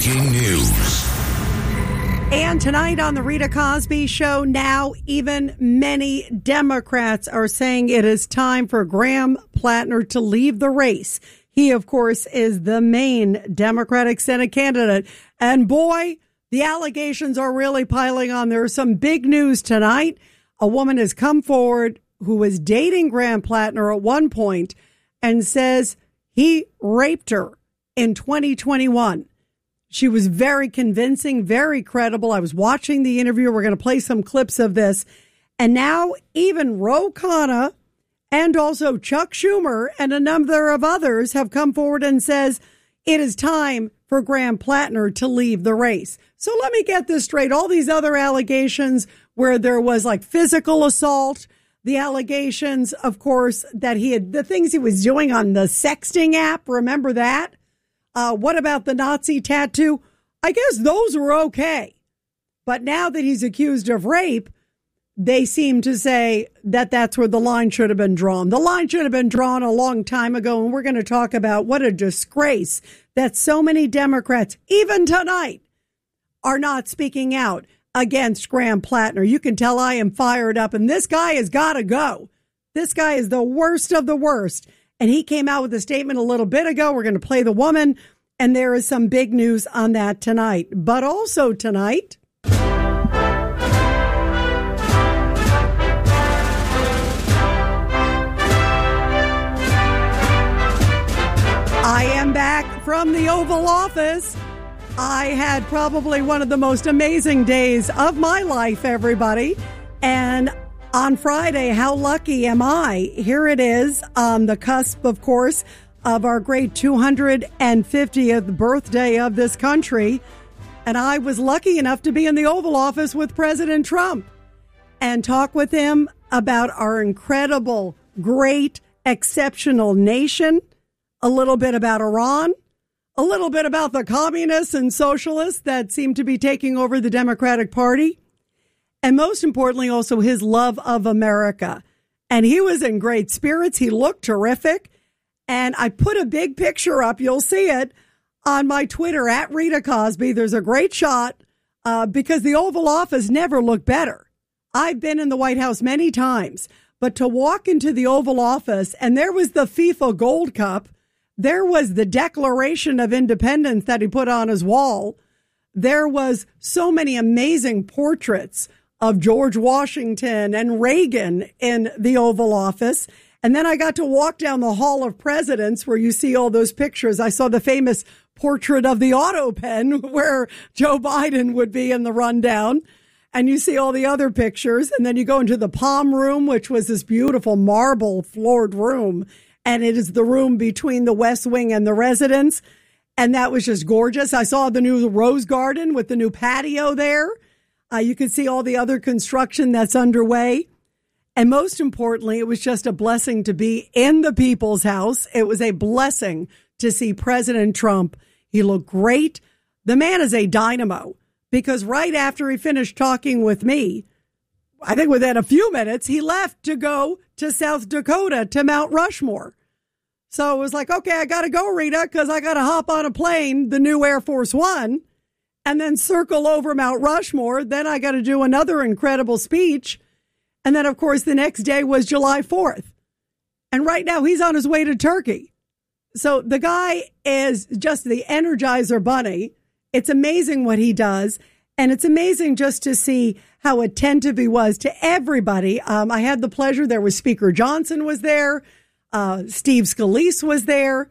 Breaking news. And tonight on the Rita Cosby Show, now even many Democrats are saying it is time for Graham Plattner to leave the race. He, of course, is the main Democratic Senate candidate. And boy, the allegations are really piling on. There's some big news tonight. A woman has come forward who was dating Graham Plattner at one point and says he raped her in 2021. She was very convincing, very credible. I was watching the interview. We're going to play some clips of this. And now even Ro Khanna and also Chuck Schumer and a number of others have come forward and says it is time for Graham Plattner to leave the race. So let me get this straight. All these other allegations where there was like physical assault, the allegations, of course, that he had the things he was doing on the sexting app. Remember that? What about the Nazi tattoo? I guess those were okay. But now that he's accused of rape, they seem to say that that's where the line should have been drawn. The line should have been drawn a long time ago. And we're going to talk about what a disgrace that so many Democrats, even tonight, are not speaking out against Graham Plattner. You can tell I am fired up. And this guy has got to go. This guy is the worst of the worst. And he came out with a statement a little bit ago. We're going to play the woman. And there is some big news on that tonight. But also tonight, I am back from the Oval Office. I had probably one of the most amazing days of my life, everybody. And on Friday, how lucky am I? Here it is on the cusp, of course, of our great 250th birthday of this country. And I was lucky enough to be in the Oval Office with President Trump and talk with him about our incredible, great, exceptional nation, a little bit about Iran, a little bit about the communists and socialists that seem to be taking over the Democratic Party. And most importantly, also his love of America. And he was in great spirits. He looked terrific. And I put a big picture up. You'll see it on my Twitter at Rita Cosby. There's a great shot because the Oval Office never looked better. I've been in the White House many times, but to walk into the Oval Office and there was the FIFA Gold Cup. There was the Declaration of Independence that he put on his wall. There was so many amazing portraits of George Washington and Reagan in the Oval Office. And then I got to walk down the Hall of Presidents where you see all those pictures. I saw the famous portrait of the auto pen where Joe Biden would be in the rundown. And you see all the other pictures. And then you go into the Palm Room, which was this beautiful marble floored room. And it is the room between the West Wing and the residence. And that was just gorgeous. I saw the new Rose Garden with the new patio there. You could see all the other construction that's underway. And most importantly, it was just a blessing to be in the People's House. It was a blessing to see President Trump. He looked great. The man is a dynamo because right after he finished talking with me, I think within a few minutes, he left to go to South Dakota to Mount Rushmore. So it was like, okay, I got to go, Rita, because I got to hop on a plane, the new Air Force One, and then circle over Mount Rushmore. Then I got to do another incredible speech. And then, of course, the next day was July 4th. And right now he's on his way to Turkey. So the guy is just the Energizer Bunny. It's amazing what he does. And it's amazing just to see how attentive he was to everybody. I had the pleasure. There was Speaker Johnson was there. Steve Scalise was there.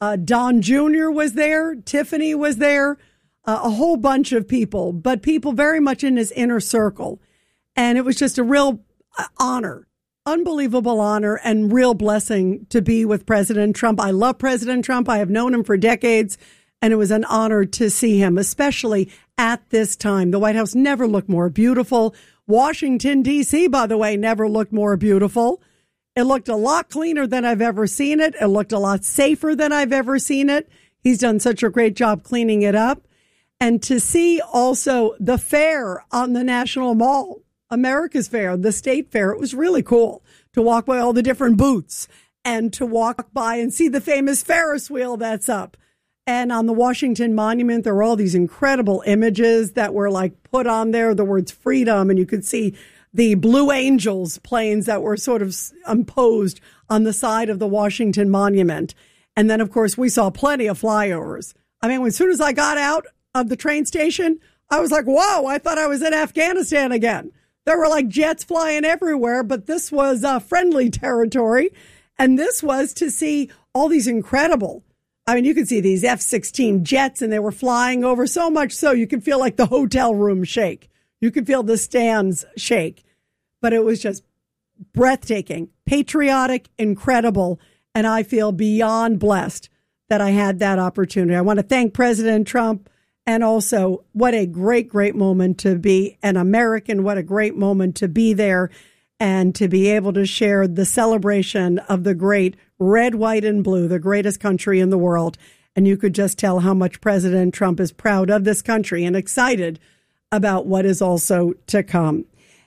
Don Jr. was there. Tiffany was there. A whole bunch of people, but people very much in his inner circle. And it was just a real honor, unbelievable honor and real blessing to be with President Trump. I love President Trump. I have known him for decades, and it was an honor to see him, especially at this time. The White House never looked more beautiful. Washington, D.C., by the way, never looked more beautiful. It looked a lot cleaner than I've ever seen it. It looked a lot safer than I've ever seen it. He's done such a great job cleaning it up. And to see also the fair on the National Mall, America's Fair, the State Fair, it was really cool to walk by all the different booths and to walk by and see the famous Ferris wheel that's up And on the Washington Monument, there were all these incredible images that were like put on there, the words freedom, and you could see the Blue Angels planes that were sort of imposed on the side of the Washington Monument. And then, of course, we saw plenty of flyovers. I mean, as soon as I got out of the train station, I was like, whoa, I thought I was in Afghanistan again. There were like jets flying everywhere, but this was friendly territory. And this was to see all these incredible, I mean, you could see these F-16 jets, and they were flying over so much so you could feel like the hotel room shake. You could feel the stands shake. But it was just breathtaking, patriotic, incredible. And I feel beyond blessed that I had that opportunity. I want to thank President Trump. And also, what a great, great moment to be an American. What a great moment to be there and to be able to share the celebration of the great red, white, and blue, the greatest country in the world. And you could just tell how much President Trump is proud of this country and excited about what is also to come.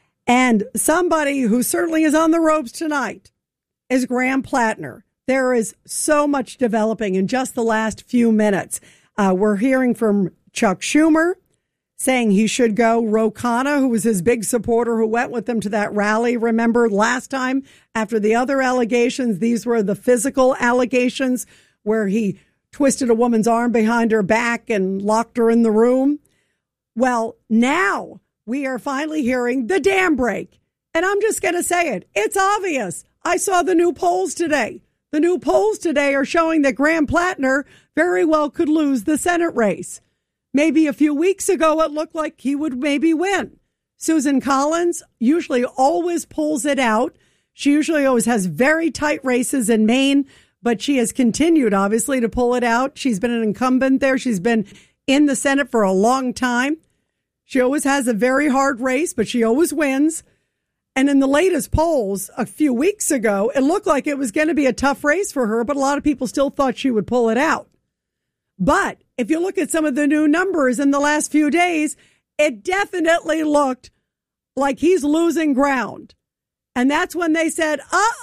And somebody who certainly is on the ropes tonight is Graham Plattner. There is so much developing in just the last few minutes. We're hearing from Chuck Schumer saying he should go. Ro Khanna, who was his big supporter, who went with him to that rally. Remember last time after the other allegations, these were the physical allegations where he twisted a woman's arm behind her back and locked her in the room. Well, now we are finally hearing the dam break. And I'm just going to say it. It's obvious. I saw the new polls today. The new polls today are showing that Graham Plattner very well could lose the Senate race. Maybe a few weeks ago, it looked like he would maybe win. Susan Collins usually always pulls it out. She usually always has very tight races in Maine, but she has continued, obviously, to pull it out. She's been an incumbent there. She's been in the Senate for a long time. She always has a very hard race, but she always wins. And in the latest polls a few weeks ago, it looked like it was going to be a tough race for her, but a lot of people still thought she would pull it out. But if you look at some of the new numbers in the last few days, it definitely looked like he's losing ground. And that's when they said,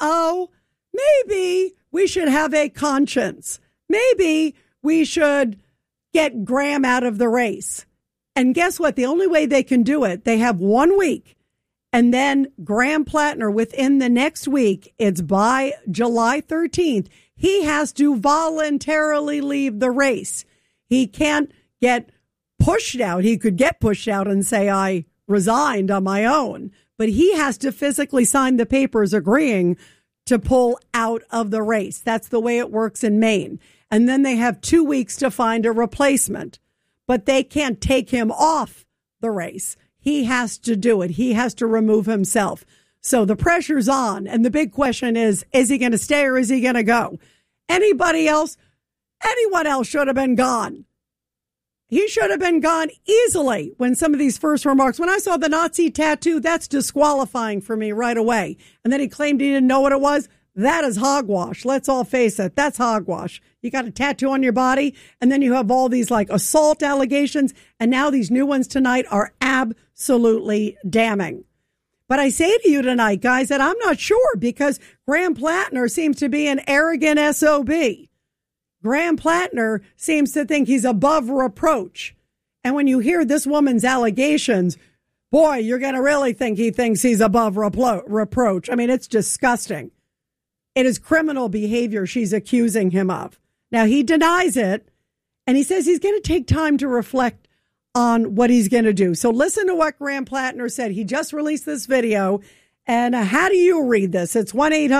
maybe we should have a conscience. Maybe we should get Graham out of the race. And guess what? The only way they can do it, they have 1 week. And then Graham Plattner, within the next week, it's by July 13th, he has to voluntarily leave the race. He can't get pushed out. He could get pushed out and say, I resigned on my own. But he has to physically sign the papers agreeing to pull out of the race. That's the way it works in Maine. And then they have 2 weeks to find a replacement. But they can't take him off the race. He has to do it. He has to remove himself. So the pressure's on. And the big question is he going to stay or is he going to go? Anyone else should have been gone. He should have been gone easily when some of these first remarks, when I saw the Nazi tattoo, that's disqualifying for me right away. And then he claimed he didn't know what it was. That is hogwash. Let's all face it. That's hogwash. You got a tattoo on your body, and then you have all these like assault allegations, and now these new ones tonight are absolutely damning. But I say to you tonight, guys, that I'm not sure because Graham Plattner seems to be an arrogant SOB. Graham Plattner seems to think he's above reproach. And when you hear this woman's allegations, boy, you're going to really think he thinks he's above reproach. I mean, it's disgusting. It is criminal behavior she's accusing him of. Now, he denies it, and he says he's going to take time to reflect on what he's going to do. So listen to what Graham Plattner said. He just released this video. And how do you read this? It's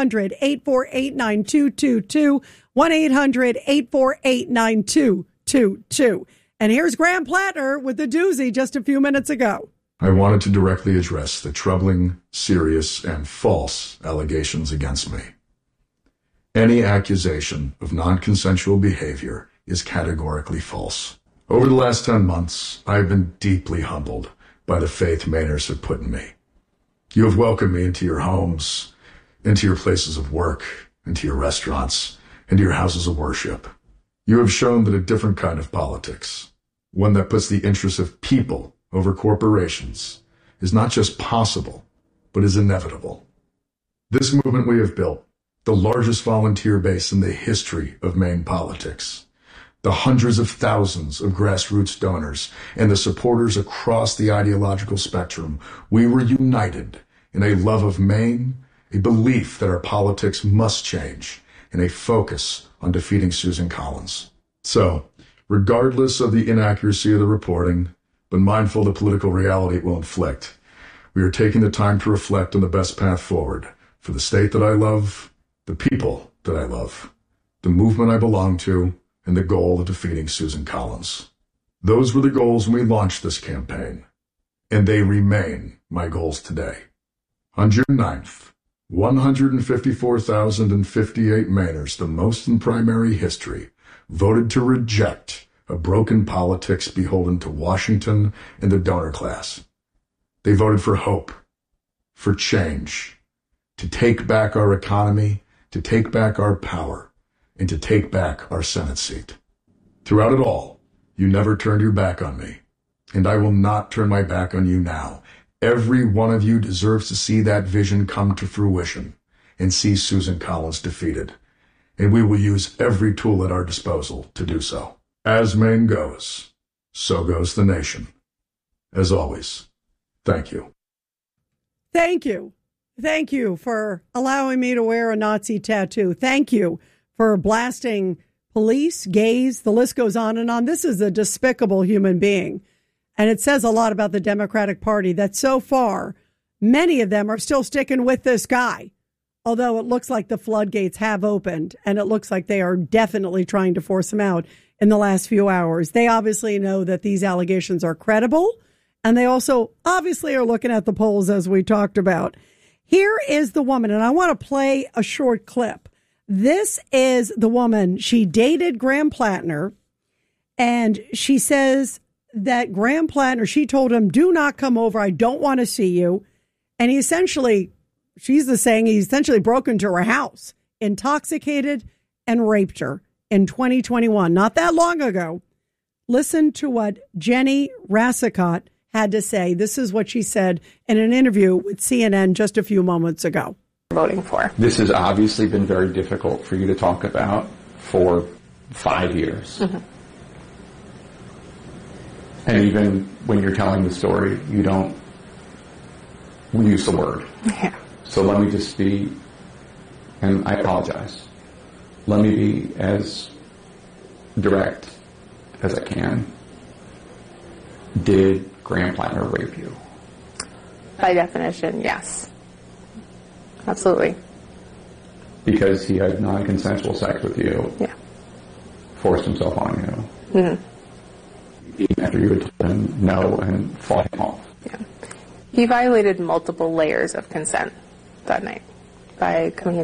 1-800-848-9222, 1-800-848-9222. And here's Graham Plattner with the doozy just a few minutes ago. I wanted to directly address the troubling, serious, and false allegations against me. Any accusation of non-consensual behavior is categorically false. Over the last 10 months, I have been deeply humbled by the faith Mainers have put in me. You have welcomed me into your homes, into your places of work, into your restaurants, into your houses of worship. You have shown that a different kind of politics, one that puts the interests of people over corporations, is not just possible, but is inevitable. This movement we have built, the largest volunteer base in the history of Maine politics, the hundreds of thousands of grassroots donors, and the supporters across the ideological spectrum, we were united in a love of Maine, a belief that our politics must change, and a focus on defeating Susan Collins. So, regardless of the inaccuracy of the reporting, but mindful of the political reality it will inflict, we are taking the time to reflect on the best path forward for the state that I love, the people that I love, the movement I belong to, and the goal of defeating Susan Collins. Those were the goals when we launched this campaign, and they remain my goals today. On June 9th, 154,058 Mainers, the most in primary history, voted to reject a broken politics beholden to Washington and the donor class. They voted for hope, for change, to take back our economy, to take back our power, and to take back our Senate seat. Throughout it all, you never turned your back on me, and I will not turn my back on you now. Every one of you deserves to see that vision come to fruition and see Susan Collins defeated, and we will use every tool at our disposal to do so. As Maine goes, so goes the nation. As always, thank you. Thank you. Thank you for allowing me to wear a Nazi tattoo. Thank you for blasting police, gays, the list goes on and on. This is a despicable human being. And it says a lot about the Democratic Party that so far, many of them are still sticking with this guy. Although it looks like the floodgates have opened and it looks like they are definitely trying to force him out in the last few hours. They obviously know that these allegations are credible. And they also obviously are looking at the polls as we talked about. Here is the woman, and I want to play a short clip. This is the woman. She dated Graham Plattner, and she says that Graham Plattner, she told him, do not come over. I don't want to see you. And he essentially, she's the saying, he essentially broke into her house, intoxicated, and raped her in 2021. Not that long ago. Listen to what Jenny Rassicot had to say. This is what she said in an interview with CNN just a few moments ago. Voting for. This has obviously been very difficult for you to talk about for 5 years. Mm-hmm. And even when you're telling the story, you don't use the word. Yeah. So let me just be, and I apologize, let me be as direct as I can. Did Graham Plattner rape you? By definition, yes. Absolutely. Because he had non-consensual sex with you. Yeah. Forced himself on you. Mm-hmm. Even after you had told him no and fought him off. Yeah. He violated multiple layers of consent that night by coming